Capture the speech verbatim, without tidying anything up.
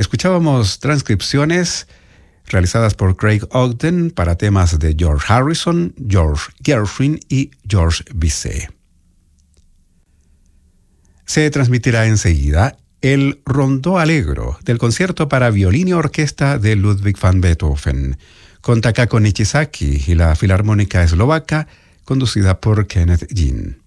Escuchábamos transcripciones realizadas por Craig Ogden para temas de George Harrison, George Gershwin y George Bizet. Se transmitirá enseguida el Rondó Allegro del concierto para violín y orquesta de Ludwig van Beethoven, con Takako Nishizaki y la Filarmónica Eslovaca, conducida por Kenneth Ginn.